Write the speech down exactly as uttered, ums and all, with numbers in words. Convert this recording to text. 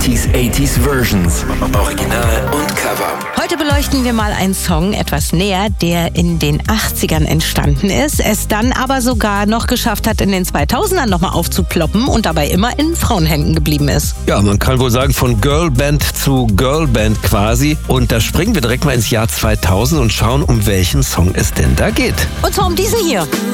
siebziger, achtziger Versions. Original und Cover. Heute beleuchten wir mal einen Song etwas näher, der in den achtzigern entstanden ist, es dann aber sogar noch geschafft hat, in den zweitausendern nochmal aufzuploppen und dabei immer in Frauenhänden geblieben ist. Ja, man kann wohl sagen, von Girlband zu Girlband quasi. Und da springen wir direkt mal ins Jahr zweitausend und schauen, um welchen Song es denn da geht. Und zwar um diesen hier.